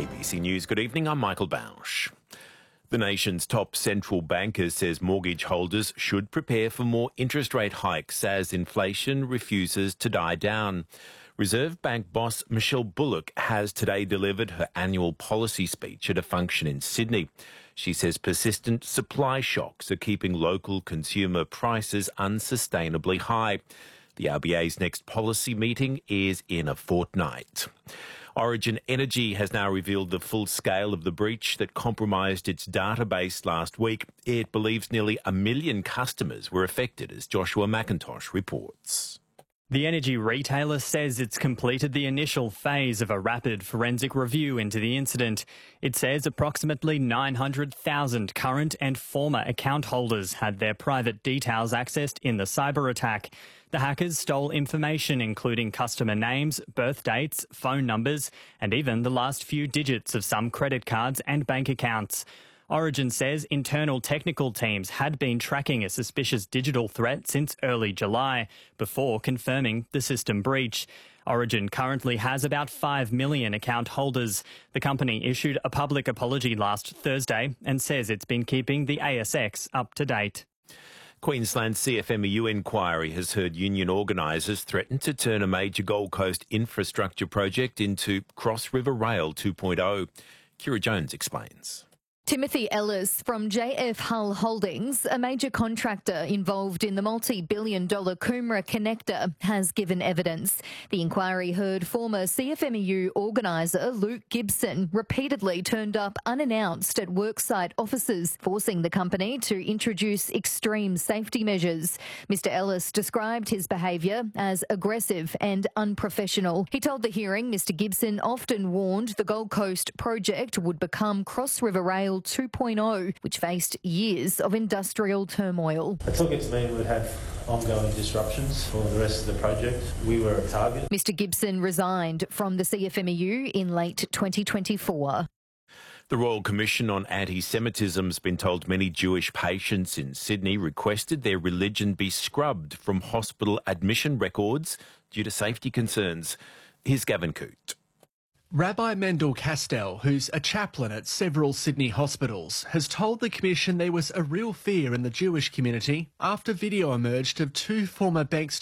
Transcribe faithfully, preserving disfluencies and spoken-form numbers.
A B C News, good evening, I'm Michael Bausch. The nation's top central banker says mortgage holders should prepare for more interest rate hikes as inflation refuses to die down. Reserve Bank boss Michelle Bullock has today delivered her annual policy speech at a function in Sydney. She says persistent supply shocks are keeping local consumer prices unsustainably high. The R B A's next policy meeting is in a fortnight. Origin Energy has now revealed the full scale of the breach that compromised its database last week. It believes nearly a million customers were affected, as Joshua McIntosh reports. The energy retailer says it's completed the initial phase of a rapid forensic review into the incident. It says approximately nine hundred thousand current and former account holders had their private details accessed in the cyber attack. The hackers stole information including customer names, birth dates, phone numbers, and even the last few digits of some credit cards and bank accounts. Origin says internal technical teams had been tracking a suspicious digital threat since early July, before confirming the system breach. Origin currently has about five million account holders. The company issued a public apology last Thursday and says it's been keeping the A S X up to date. Queensland's C F M E U inquiry has heard union organisers threaten to turn a major Gold Coast infrastructure project into Cross River Rail two point oh. Kira Jones explains. Timothy Ellis from J F Hull Holdings, a major contractor involved in the multi-billion dollar Coomera connector, has given evidence. The inquiry heard former C F M E U organiser Luke Gibson repeatedly turned up unannounced at worksite offices, forcing the company to introduce extreme safety measures. Mister Ellis described his behaviour as aggressive and unprofessional. He told the hearing Mister Gibson often warned the Gold Coast project would become Cross River Rail two point oh, which faced years of industrial turmoil. I took it to mean we'd have ongoing disruptions for the rest of the project. We were a target. Mister Gibson resigned from the C F M E U in late twenty twenty-four. The Royal Commission on Anti-Semitism has been told many Jewish patients in Sydney requested their religion be scrubbed from hospital admission records due to safety concerns. Here's Gavin Coote. Rabbi Mendel Castell, who's a chaplain at several Sydney hospitals, has told the Commission there was a real fear in the Jewish community after video emerged of two former Bankstown